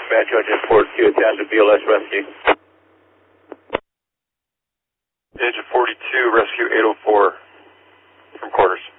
dispatch, Agent 42, attached to BLS rescue. Agent 42, rescue 804 from quarters.